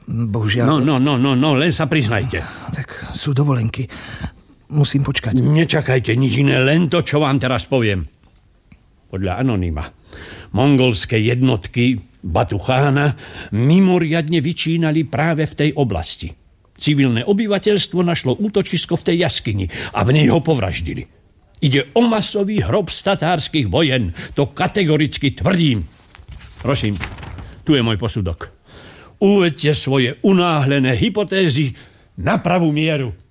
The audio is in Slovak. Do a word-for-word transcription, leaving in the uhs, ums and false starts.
bohužiaľ... No, no, no, no, no, len sa priznajte. Tak sú dovolenky. Musím počkať. Nečakajte nič iné, len to, čo vám teraz poviem. Podľa anonyma. Mongolské jednotky Batu chána mimoriadne vyčínali práve v tej oblasti. Civilné obyvateľstvo našlo útočisko v tej jaskyni a v nej ho povraždili. Ide o masový hrob z tatárskych vojen. To kategoricky tvrdím. Prosím, tu je môj posudok. Uvedte svoje unáhlené hypotézy na pravú mieru.